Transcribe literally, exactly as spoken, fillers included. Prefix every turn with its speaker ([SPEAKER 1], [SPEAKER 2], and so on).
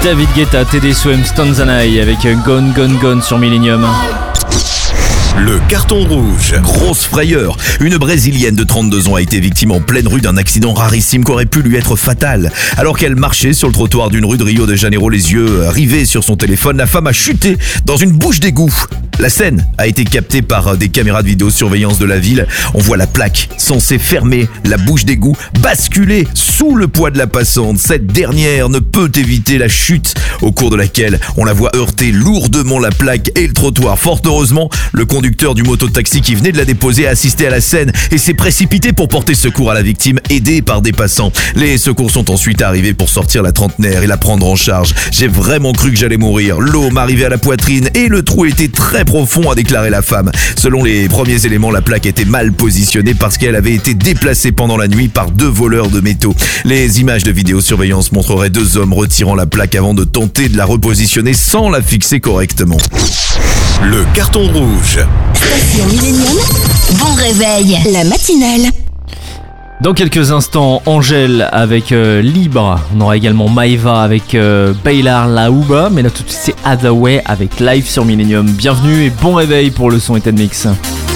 [SPEAKER 1] David Guetta, T D Swims, Tanzanai avec Gone Gone Gone sur Millennium.
[SPEAKER 2] Le carton rouge, grosse frayeur. Une Brésilienne de trente-deux ans a été victime en pleine rue d'un accident rarissime qui aurait pu lui être fatal. Alors qu'elle marchait sur le trottoir d'une rue de Rio de Janeiro, les yeux rivés sur son téléphone, la femme a chuté dans une bouche d'égout. La scène a été captée par des caméras de vidéosurveillance de la ville. On voit la plaque censée fermer la bouche d'égout basculer sous le poids de la passante. Cette dernière ne peut éviter la chute au cours de laquelle on la voit heurter lourdement la plaque et le trottoir. Fort heureusement, le conducteur du mototaxi qui venait de la déposer a assisté à la scène et s'est précipité pour porter secours à la victime, aidé par des passants. Les secours sont ensuite arrivés pour sortir la trentenaire et la prendre en charge. J'ai vraiment cru que j'allais mourir. L'eau m'arrivait à la poitrine et le trou était très profond, a déclaré la femme. Selon les premiers éléments, la plaque était mal positionnée parce qu'elle avait été déplacée pendant la nuit par deux voleurs de métaux. Les images de vidéosurveillance montreraient deux hommes retirant la plaque avant de tenter de la repositionner sans la fixer correctement. Le carton rouge.
[SPEAKER 3] Station Millennium, bon réveil, la matinale.
[SPEAKER 1] Dans quelques instants, Angèle avec euh, Libre. On aura également Maïva avec euh, Bailar La Uba. Mais là tout de suite c'est Other Way avec Live sur Millennium. Bienvenue et bon réveil pour le son et Mix.